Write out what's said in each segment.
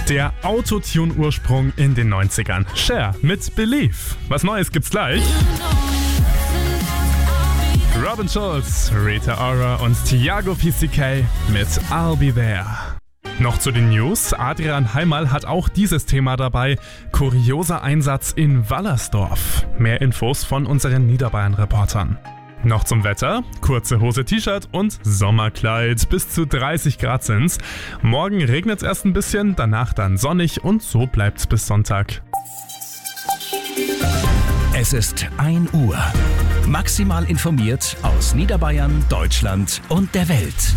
Der Autotune-Ursprung in den 90ern. Cher mit Believe. Was Neues gibt's gleich. Robin Schulz, Rita Ora und Tiago PCK mit I'll Be There. Noch zu den News. Adrian Heimal hat auch dieses Thema dabei. Kurioser Einsatz in Wallersdorf. Mehr Infos von unseren Niederbayern-Reportern. Noch zum Wetter. Kurze Hose, T-Shirt und Sommerkleid. Bis zu 30 Grad sind's. Morgen regnet's erst ein bisschen, danach dann sonnig und so bleibt's bis Sonntag. Es ist 1 Uhr. Maximal informiert aus Niederbayern, Deutschland und der Welt.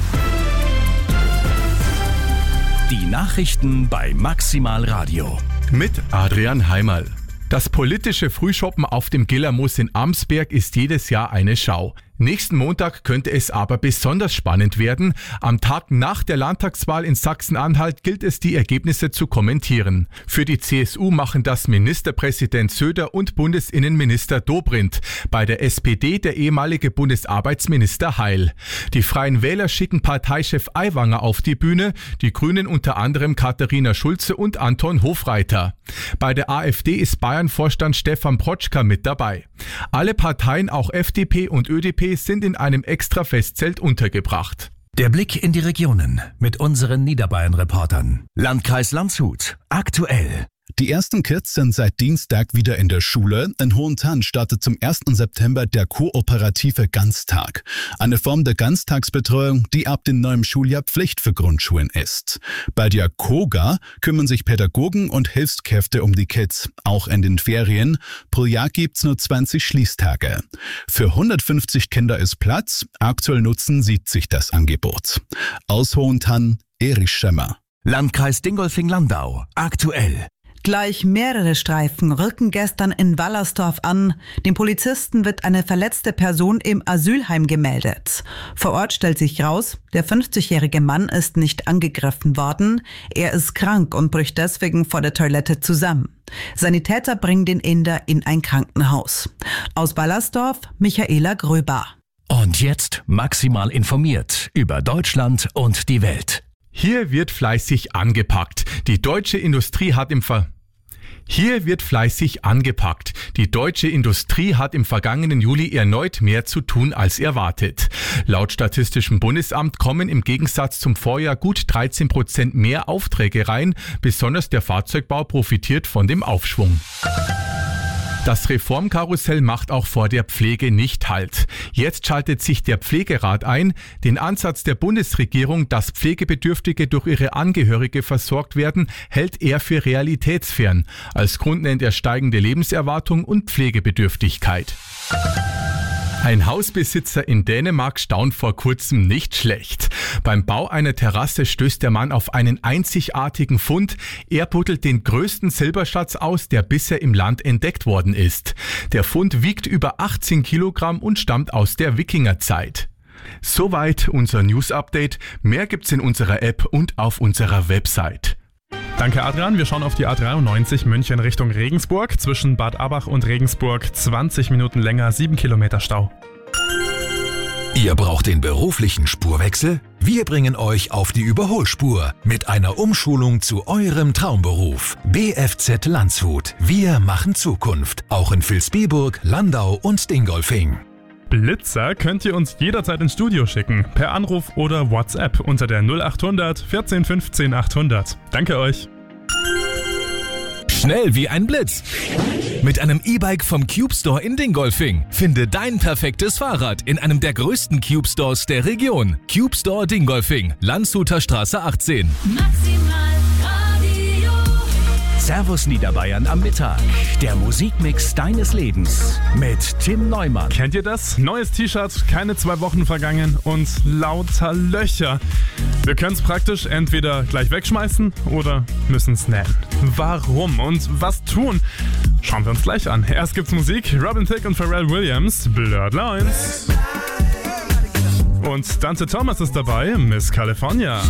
Die Nachrichten bei Maximal Radio. Mit Adrian Heimal. Das politische Frühshoppen auf dem Gillermoos in Amsberg ist jedes Jahr eine Schau. Nächsten Montag könnte es aber besonders spannend werden. Am Tag nach der Landtagswahl in Sachsen-Anhalt gilt es, die Ergebnisse zu kommentieren. Für die CSU machen das Ministerpräsident Söder und Bundesinnenminister Dobrindt. Bei der SPD der ehemalige Bundesarbeitsminister Heil. Die Freien Wähler schicken Parteichef Aiwanger auf die Bühne, die Grünen unter anderem Katharina Schulze und Anton Hofreiter. Bei der AfD ist Bayern-Vorstand Stefan Protschka mit dabei. Alle Parteien, auch FDP und ÖDP, sind in einem Extra-Festzelt untergebracht. Der Blick in die Regionen mit unseren Niederbayern-Reportern. Landkreis Landshut. Aktuell. Die ersten Kids sind seit Dienstag wieder in der Schule. In Hohentann startet zum 1. September der kooperative Ganztag. Eine Form der Ganztagsbetreuung, die ab dem neuen Schuljahr Pflicht für Grundschulen ist. Bei der KOGA kümmern sich Pädagogen und Hilfskräfte um die Kids, auch in den Ferien. Pro Jahr gibt's nur 20 Schließtage. Für 150 Kinder ist Platz. Aktuell nutzen 70 das Angebot. Aus Hohentann, Erich Schemmer. Landkreis Dingolfing-Landau. Aktuell. Gleich mehrere Streifen rücken gestern in Wallersdorf an. Dem Polizisten wird eine verletzte Person im Asylheim gemeldet. Vor Ort stellt sich raus, der 50-jährige Mann ist nicht angegriffen worden. Er ist krank und bricht deswegen vor der Toilette zusammen. Sanitäter bringen den Inder in ein Krankenhaus. Aus Wallersdorf, Michaela Gröber. Und jetzt maximal informiert über Deutschland und die Welt. Hier wird fleißig angepackt. Die deutsche Industrie hat im vergangenen Juli erneut mehr zu tun als erwartet. Laut Statistischem Bundesamt kommen im Gegensatz zum Vorjahr gut 13% mehr Aufträge rein. Besonders der Fahrzeugbau profitiert von dem Aufschwung. Das Reformkarussell macht auch vor der Pflege nicht Halt. Jetzt schaltet sich der Pflegerat ein. Den Ansatz der Bundesregierung, dass Pflegebedürftige durch ihre Angehörige versorgt werden, hält er für realitätsfern. Als Grund nennt er steigende Lebenserwartung und Pflegebedürftigkeit. Ein Hausbesitzer in Dänemark staunt vor kurzem nicht schlecht. Beim Bau einer Terrasse stößt der Mann auf einen einzigartigen Fund. Er buddelt den größten Silberschatz aus, der bisher im Land entdeckt worden ist. Der Fund wiegt über 18 Kilogramm und stammt aus der Wikingerzeit. Soweit unser News-Update. Mehr gibt's in unserer App und auf unserer Website. Danke Adrian, wir schauen auf die A93 München Richtung Regensburg. Zwischen Bad Abach und Regensburg 20 Minuten länger, 7 Kilometer Stau. Ihr braucht den beruflichen Spurwechsel? Wir bringen euch auf die Überholspur mit einer Umschulung zu eurem Traumberuf. BFZ Landshut. Wir machen Zukunft. Auch in Vilsbiburg, Landau und Dingolfing. Blitzer könnt ihr uns jederzeit ins Studio schicken. Per Anruf oder WhatsApp unter der 0800 14 15 800. Danke euch. Schnell wie ein Blitz. Mit einem E-Bike vom Cube Store in Dingolfing. Finde dein perfektes Fahrrad in einem der größten Cube Stores der Region. Cube Store Dingolfing, Landshuter Straße 18. Servus Niederbayern am Mittag. Der Musikmix deines Lebens mit Tim Neumann. Kennt ihr das? Neues T-Shirt, keine 2 Wochen vergangen und lauter Löcher. Wir können es praktisch entweder gleich wegschmeißen oder müssen es nähen. Warum und was tun? Schauen wir uns gleich an. Erst gibt's Musik, Robin Thicke und Pharrell Williams, Blurred Lines. Und Dante Thomas ist dabei, Miss California.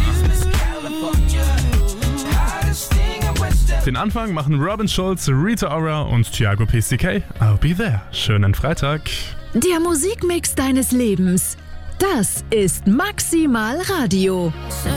Den Anfang machen Robin Schulz, Rita Ora und Tiago PCK. I'll Be There. Schönen Freitag. Der Musikmix deines Lebens. Das ist Maximal Radio.